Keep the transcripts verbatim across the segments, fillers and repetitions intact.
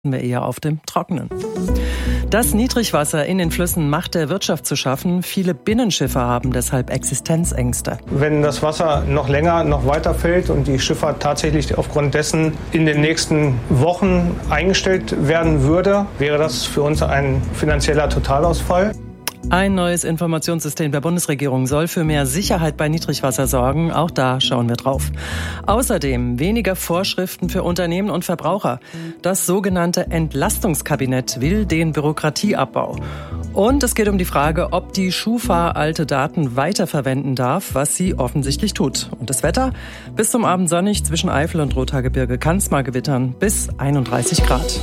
wir eher auf dem Trockenen. Das Niedrigwasser in den Flüssen macht der Wirtschaft zu schaffen. Viele Binnenschiffe haben deshalb Existenzängste. Wenn das Wasser noch länger, noch weiter fällt und die Schifffahrt tatsächlich aufgrund dessen in den nächsten Wochen eingestellt werden würde, wäre das für uns ein finanzieller Totalausfall. Ein neues Informationssystem der Bundesregierung soll für mehr Sicherheit bei Niedrigwasser sorgen. Auch da schauen wir drauf. Außerdem weniger Vorschriften für Unternehmen und Verbraucher. Das sogenannte Entlastungskabinett will den Bürokratieabbau. Und es geht um die Frage, ob die Schufa alte Daten weiterverwenden darf, was sie offensichtlich tut. Und das Wetter? Bis zum Abend sonnig, zwischen Eifel und Rothaargebirge kann es mal gewittern, bis einunddreißig Grad.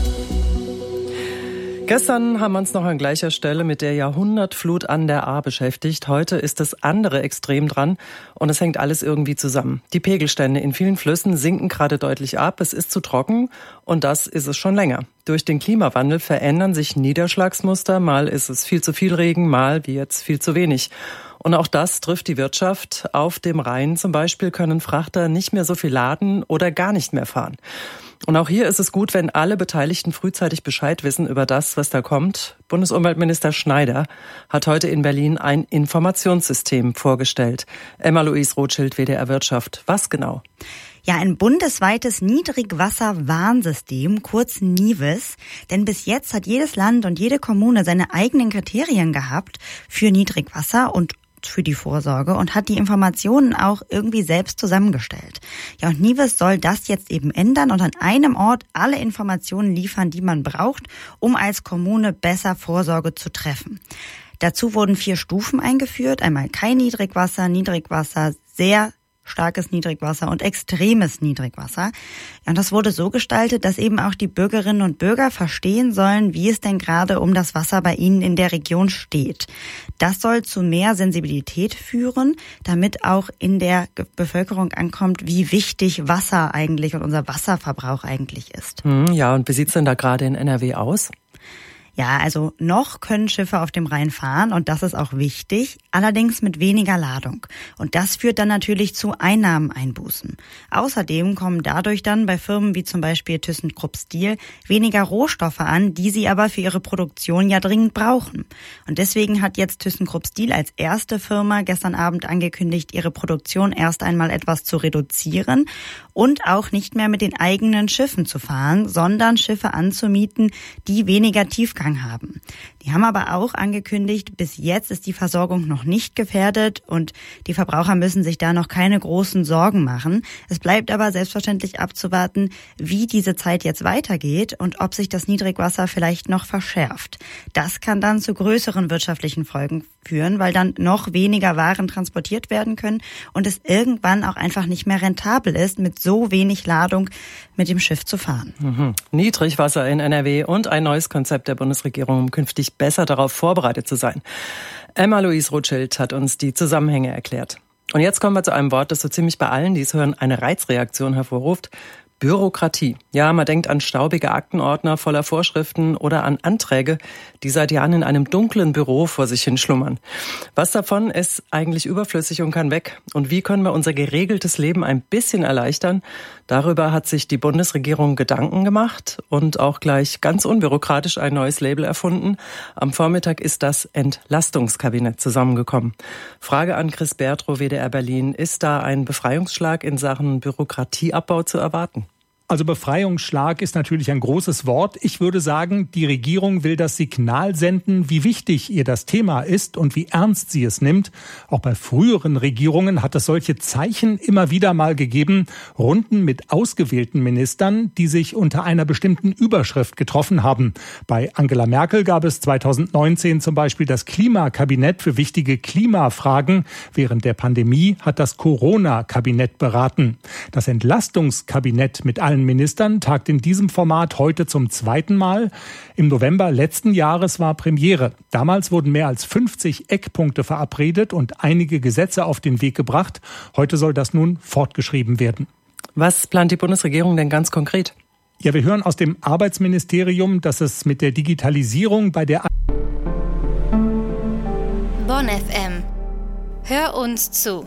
Gestern haben wir uns noch an gleicher Stelle mit der Jahrhundertflut an der Ahr beschäftigt. Heute ist das andere Extrem dran und es hängt alles irgendwie zusammen. Die Pegelstände in vielen Flüssen sinken gerade deutlich ab. Es ist zu trocken und das ist es schon länger. Durch den Klimawandel verändern sich Niederschlagsmuster. Mal ist es viel zu viel Regen, mal wie jetzt viel zu wenig. Und auch das trifft die Wirtschaft. Auf dem Rhein zum Beispiel können Frachter nicht mehr so viel laden oder gar nicht mehr fahren. Und auch hier ist es gut, wenn alle Beteiligten frühzeitig Bescheid wissen über das, was da kommt. Bundesumweltminister Schneider hat heute in Berlin ein Informationssystem vorgestellt. Emma-Louise Rothschild, W D R Wirtschaft. Was genau? Ja, ein bundesweites Niedrigwasserwarnsystem, kurz NIWAS. Denn bis jetzt hat jedes Land und jede Kommune seine eigenen Kriterien gehabt für Niedrigwasser und für die Vorsorge und hat die Informationen auch irgendwie selbst zusammengestellt. Ja, und NIWAS soll das jetzt eben ändern und an einem Ort alle Informationen liefern, die man braucht, um als Kommune besser Vorsorge zu treffen. Dazu wurden vier Stufen eingeführt. Einmal kein Niedrigwasser, Niedrigwasser, sehr starkes Niedrigwasser und extremes Niedrigwasser. Und das wurde so gestaltet, dass eben auch die Bürgerinnen und Bürger verstehen sollen, wie es denn gerade um das Wasser bei ihnen in der Region steht. Das soll zu mehr Sensibilität führen, damit auch in der Bevölkerung ankommt, wie wichtig Wasser eigentlich und unser Wasserverbrauch eigentlich ist. Ja, und wie sieht's denn da gerade in N R W aus? Ja, also noch können Schiffe auf dem Rhein fahren und das ist auch wichtig, allerdings mit weniger Ladung. Und das führt dann natürlich zu Einnahmeneinbußen. Außerdem kommen dadurch dann bei Firmen wie zum Beispiel ThyssenKrupp Steel weniger Rohstoffe an, die sie aber für ihre Produktion ja dringend brauchen. Und deswegen hat jetzt ThyssenKrupp Steel als erste Firma gestern Abend angekündigt, ihre Produktion erst einmal etwas zu reduzieren und auch nicht mehr mit den eigenen Schiffen zu fahren, sondern Schiffe anzumieten, die weniger Tiefgang haben. Die haben aber auch angekündigt, bis jetzt ist die Versorgung noch nicht gefährdet und die Verbraucher müssen sich da noch keine großen Sorgen machen. Es bleibt aber selbstverständlich abzuwarten, wie diese Zeit jetzt weitergeht und ob sich das Niedrigwasser vielleicht noch verschärft. Das kann dann zu größeren wirtschaftlichen Folgen führen, weil dann noch weniger Waren transportiert werden können und es irgendwann auch einfach nicht mehr rentabel ist, mit so wenig Ladung mit dem Schiff zu fahren. Mhm. Niedrigwasser in N R W und ein neues Konzept der Bundesregierung, um künftig besser darauf vorbereitet zu sein. Emma-Louise Rothschild hat uns die Zusammenhänge erklärt. Und jetzt kommen wir zu einem Wort, das so ziemlich bei allen, die es hören, eine Reizreaktion hervorruft. Bürokratie. Ja, man denkt an staubige Aktenordner voller Vorschriften oder an Anträge, die seit Jahren in einem dunklen Büro vor sich hin schlummern. Was davon ist eigentlich überflüssig und kann weg? Und wie können wir unser geregeltes Leben ein bisschen erleichtern? Darüber hat sich die Bundesregierung Gedanken gemacht und auch gleich ganz unbürokratisch ein neues Label erfunden. Am Vormittag ist das Entlastungskabinett zusammengekommen. Frage an Chris Bertrow, W D R Berlin. Ist da ein Befreiungsschlag in Sachen Bürokratieabbau zu erwarten? Also Befreiungsschlag ist natürlich ein großes Wort. Ich würde sagen, die Regierung will das Signal senden, wie wichtig ihr das Thema ist und wie ernst sie es nimmt. Auch bei früheren Regierungen hat es solche Zeichen immer wieder mal gegeben. Runden mit ausgewählten Ministern, die sich unter einer bestimmten Überschrift getroffen haben. Bei Angela Merkel gab es zweitausendneunzehn zum Beispiel das Klimakabinett für wichtige Klimafragen. Während der Pandemie hat das Corona-Kabinett beraten. Das Entlastungskabinett mit allen Ministern tagt in diesem Format heute zum zweiten Mal. Im November letzten Jahres war Premiere. Damals wurden mehr als fünfzig Eckpunkte verabredet und einige Gesetze auf den Weg gebracht. Heute soll das nun fortgeschrieben werden. Was plant die Bundesregierung denn ganz konkret? Ja, wir hören aus dem Arbeitsministerium, dass es mit der Digitalisierung bei der Bonn F M. Hör uns zu.